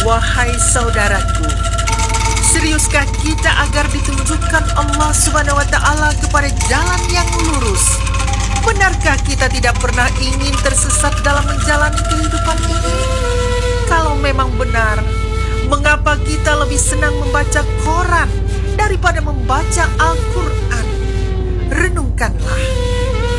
Wahai saudaraku, seriuskah kita agar ditunjukkan Allah Subhanahu wa Ta'ala kepada jalan yang lurus? Benarkah kita tidak pernah ingin tersesat dalam menjalani kehidupan ini? Kalau memang benar, mengapa kita lebih senang membaca koran daripada membaca Al-Quran? Renungkanlah.